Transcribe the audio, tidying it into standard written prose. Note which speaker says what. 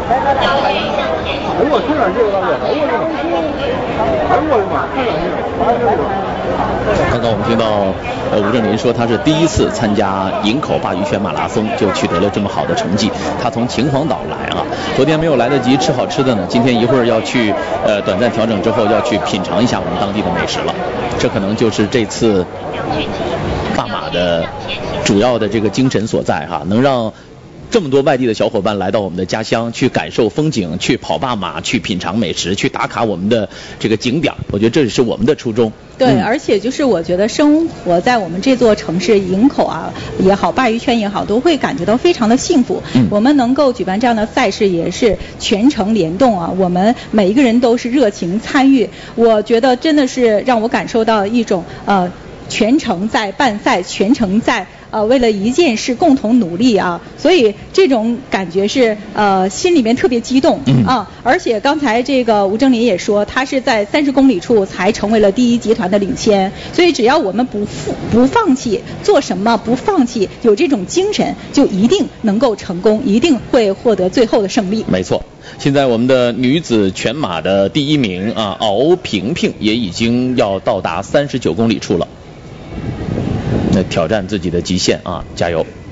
Speaker 1: 我看上这个了，哎我的妈，看上这个，
Speaker 2: 刚刚我们听到吴正林说他是第一次参加营口鲅鱼圈马拉松就取得了这么好的成绩。他从秦皇岛来啊，昨天没有来得及吃好吃的呢，今天一会儿要去短暂调整之后要去品尝一下我们当地的美食了。这可能就是这次大马的主要的这个精神所在哈，能让这么多外地的小伙伴来到我们的家乡，去感受风景，去跑大马，去品尝美食，去打卡我们的这个景点，我觉得这也是我们的初衷。
Speaker 3: 对，而且就是我觉得生活在我们这座城市营口啊也好，鲅鱼圈也好，都会感觉到非常的幸福。我们能够举办这样的赛事，也是全程联动啊，我们每一个人都是热情参与，我觉得真的是让我感受到一种全程在办赛，全程在为了一件事共同努力啊，所以这种感觉是心里面特别激动啊。而且刚才这个吴正林也说，他是在30公里处才成为了第一集团的领先，所以只要我们不放弃，做什么不放弃，有这种精神，就一定能够成功，一定会获得最后的胜利。
Speaker 2: 没错，现在我们的女子全马的第1名啊，敖萍萍也已经要到达39公里处了。挑战自己的极限啊，加油！